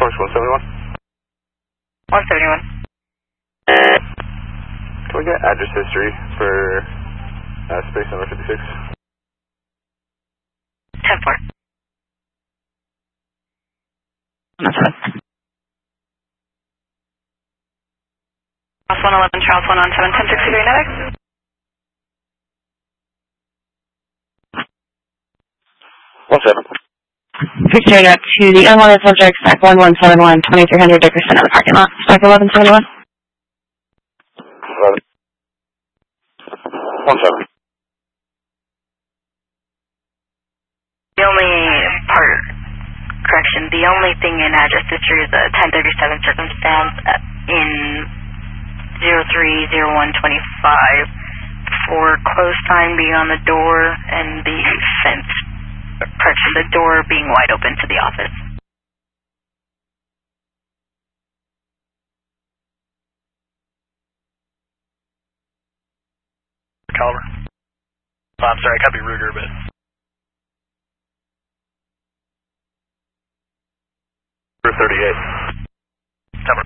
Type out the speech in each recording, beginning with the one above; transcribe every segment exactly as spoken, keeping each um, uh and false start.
Charles one seventy-one. one seventy-one. Can we get address history for uh, space number fifty-six? ten four. That's it. Charles one eleven, Charles one on seven, ten sixty-three, another? one seven. Victor, direct to the unwanted subject, stack one one seven one, twenty-three hundred Dickerson in the parking lot. Stack eleven seventy-one. eleven. one seven. The only part, correction, the only thing in address history is a ten thirty-seven circumstance in zero three zero one twenty-five for close time being on the door and the fence, correction, the door being wide open to the office. Caliber. Oh, I'm sorry, I copy Ruger, but... thirty-eight. Cover.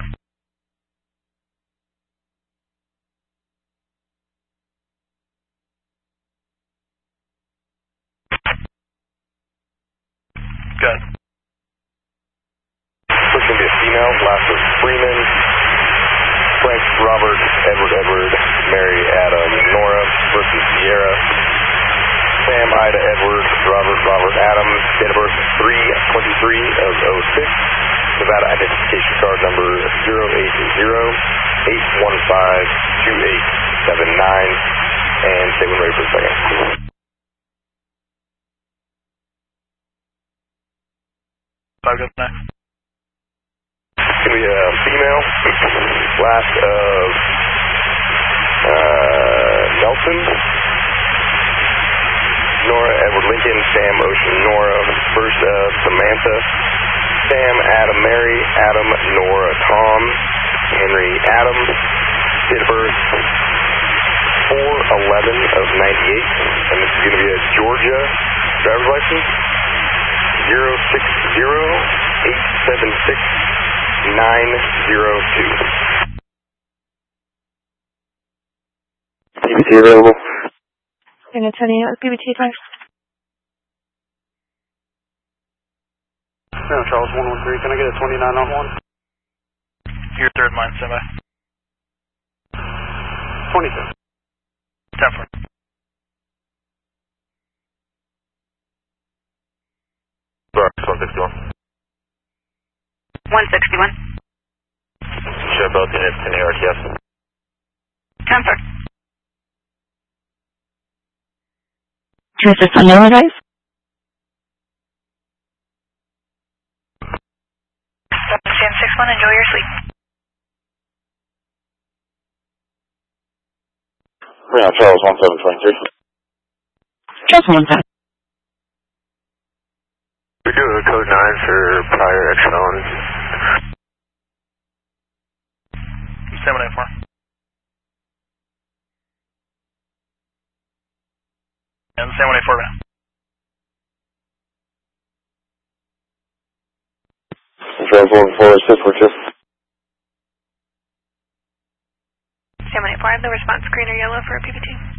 Good. First going to be a female, last was Freeman, Frank, Robert, Edward, Edward, Mary, Adam, Nora versus Sierra, Sam, Ida, Edward, Robert, Robert, Adam, date of birth three twenty-three of oh six, Nevada identification card number zero eight zero eight one five two eight seven nine, and stay when ready for a second. Five good next. It's going to be a female, last of uh, Nelson, Nora, Edward, Lincoln, Sam, Ocean, Nora, first of Samantha, Sam, Adam, Mary, Adam, Nora, Tom, Henry, Adam, date of birth four eleven of ninety-eight, and this is going to be a Georgia driver's license, zero six zero eight seven six nine zero two. P B T available? Going to turn you out with P B T time. No, Charles one one three, can I get a twenty-nine on one? Your third line, stand by. twenty-two. ten four. Sorry, one sixty-one. one sixty-one. Sheriff Belt units in the R T S. ten four. Can I assist on yellow, guys? Sam six one, enjoy your sleep. Yeah, Charles one seven twenty-three. Just one time. We do a code nine for prior X felonies. seven eight four. And seven eight four now. Charles one four six four two. seven eight four, I have the response green or yellow for a P B T.